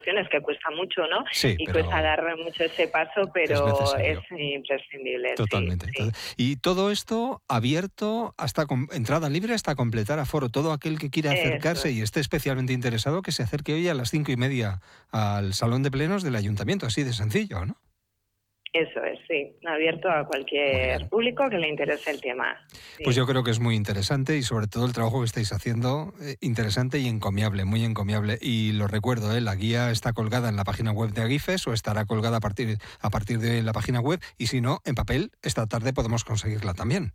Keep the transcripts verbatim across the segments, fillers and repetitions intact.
es que cuesta mucho, ¿no? Sí, y pero cuesta dar mucho ese paso, pero es, es imprescindible. Totalmente. Sí, Entonces, sí. Y todo esto abierto hasta con, entrada libre hasta completar aforo. Todo aquel que quiera acercarse Eso. y esté especialmente interesado, que se acerque hoy a las cinco y media al salón de plenos del ayuntamiento, así de sencillo, ¿no? Eso es, sí, abierto a cualquier público que le interese el tema. Sí. Pues yo creo que es muy interesante y sobre todo el trabajo que estáis haciendo, eh, interesante y encomiable, muy encomiable. Y lo recuerdo, ¿eh? La guía está colgada en la página web de Agifes o estará colgada a partir, a partir de la página web y si no, en papel, esta tarde podemos conseguirla también.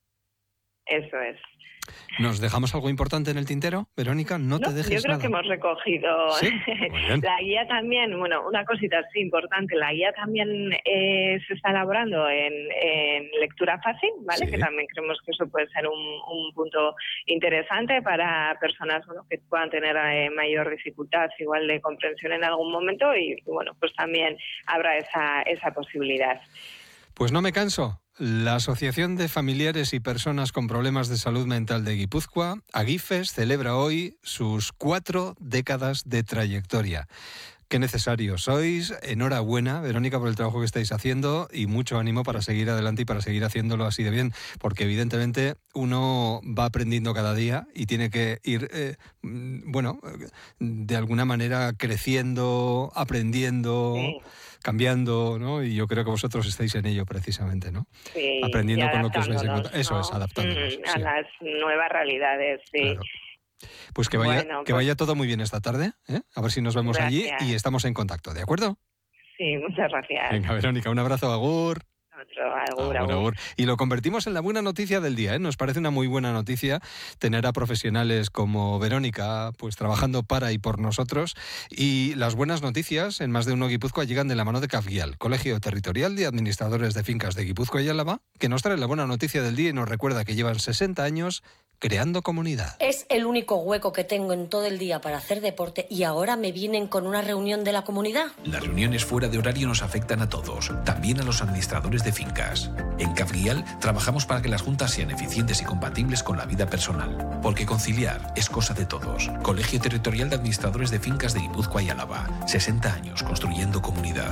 Eso es. ¿Nos dejamos algo importante en el tintero, Verónica? No, no te dejes yo creo nada. que hemos recogido. ¿Sí? Muy bien. La guía también, bueno, una cosita así importante, la guía también eh, se está elaborando en, en lectura fácil, ¿vale? Sí. Que también creemos que eso puede ser un, un punto interesante para personas, bueno, que puedan tener eh, mayor dificultad, igual de comprensión en algún momento y, bueno, pues también habrá esa, esa posibilidad. Pues no me canso. La Asociación de Familiares y Personas con Problemas de Salud Mental de Guipúzcoa, Agifes, celebra hoy sus cuatro décadas de trayectoria. Qué necesarios sois. Enhorabuena, Verónica, por el trabajo que estáis haciendo y mucho ánimo para seguir adelante y para seguir haciéndolo así de bien, porque evidentemente uno va aprendiendo cada día y tiene que ir, eh, bueno, de alguna manera creciendo, aprendiendo... Sí. cambiando, ¿no? Y yo creo que vosotros estáis en ello precisamente, ¿no? Sí, aprendiendo con lo que os vais encontrando. Eso ¿no? es, adaptándonos. Mm, a sí. las nuevas realidades, sí. Claro. Pues que vaya, bueno, que pues, vaya todo muy bien esta tarde, ¿eh? A ver si nos vemos gracias. allí y estamos en contacto, ¿de acuerdo? Sí, muchas gracias. Venga, Verónica, un abrazo, agur. Otro, agur, agur, agur. Y lo convertimos en la buena noticia del día, ¿eh? Nos parece una muy buena noticia tener a profesionales como Verónica pues trabajando para y por nosotros. Y las buenas noticias en Más de Uno Guipúzcoa llegan de la mano de CAFGIAL, Colegio Territorial de Administradores de Fincas de Guipúzcoa y Álava, que nos trae la buena noticia del día y nos recuerda que llevan sesenta años creando comunidad. Es el único hueco que tengo en todo el día para hacer deporte y ahora me vienen con una reunión de la comunidad. Las reuniones fuera de horario nos afectan a todos, también a los administradores de fincas. En CAFGIAL trabajamos para que las juntas sean eficientes y compatibles con la vida personal, porque conciliar es cosa de todos. Colegio Territorial de Administradores de Fincas de Guipúzcoa y Álava. sesenta años construyendo comunidad.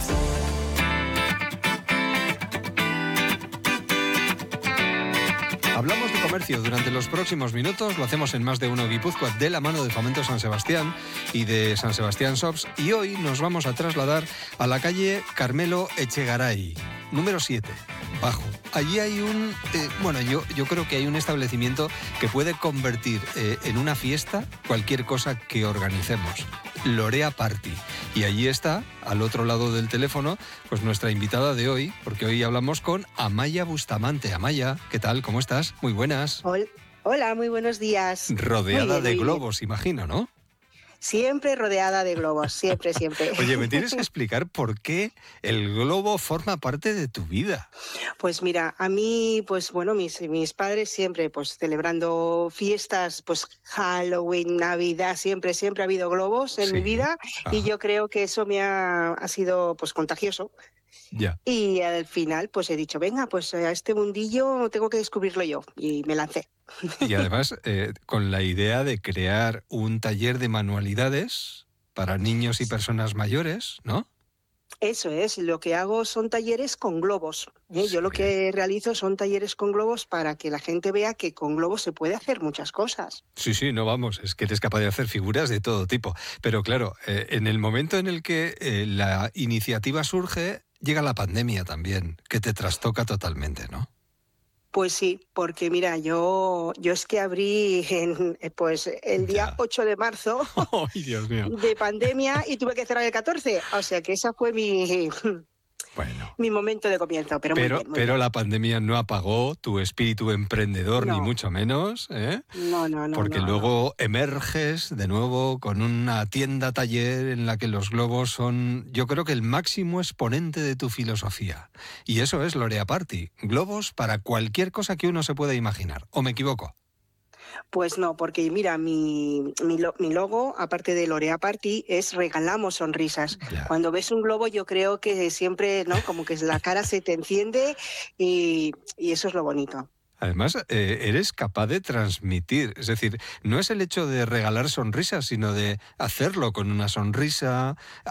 Hablamos de comercio durante los próximos minutos, lo hacemos en Más de Uno Guipúzcoa de la mano de Fomento San Sebastián y de San Sebastián Shops y hoy nos vamos a trasladar a la calle Carmelo Echegaray, número siete, bajo. Allí hay un, eh, bueno, yo, yo creo que hay un establecimiento que puede convertir eh, en una fiesta cualquier cosa que organicemos. Lorea Party. Y allí está, al otro lado del teléfono, pues nuestra invitada de hoy, porque hoy hablamos con Amaya Bustamante. Amaya, ¿qué tal? ¿Cómo estás? Muy buenas. Hola, muy buenos días. Rodeada bien, de globos, bien. Imagino, ¿no? Siempre rodeada de globos, siempre, siempre. Oye, ¿me tienes que explicar por qué el globo forma parte de tu vida? Pues mira, a mí, pues bueno, mis, mis padres siempre, pues celebrando fiestas, pues Halloween, Navidad, siempre, siempre ha habido globos en sí. mi vida. Ajá. Y yo creo que eso me ha, ha sido, pues, contagioso. Ya. Y al final, pues he dicho, venga, pues a este mundillo tengo que descubrirlo yo. Y me lancé. Y además, eh, con la idea de crear un taller de manualidades para niños y personas mayores, ¿no? Eso es, lo que hago son talleres con globos. ¿eh? Yo lo que realizo son talleres con globos para que la gente vea que con globos se puede hacer muchas cosas. Sí, sí, no vamos, es que eres capaz de hacer figuras de todo tipo. Pero claro, eh, en el momento en el que eh, la iniciativa surge, llega la pandemia también, que te trastoca totalmente, ¿no? Pues sí, porque mira, yo, yo es que abrí en, pues el día ya. ocho de marzo oh, Dios mío. de pandemia y tuve que cerrar el catorce. O sea que esa fue mi, bueno. mi momento de comienzo. Pero, pero, muy bien, muy pero bien. la pandemia no apagó tu espíritu emprendedor, no. ni mucho menos. ¿eh? No, no, no. Porque no, luego no. emerges de nuevo con una tienda taller en la que los globos son, yo creo que el máximo exponente de tu filosofía. Y eso es Lorea Party. Globos para cualquier cosa que uno se pueda imaginar. ¿O me equivoco? Pues no, porque mira, mi, mi, mi logo, aparte de Lorea Party, es regalamos sonrisas. Ya. Cuando ves un globo yo creo que siempre, ¿no? Como que la cara se te enciende y, y eso es lo bonito. Además, eh, eres capaz de transmitir, es decir, no es el hecho de regalar sonrisas, sino de hacerlo con una sonrisa,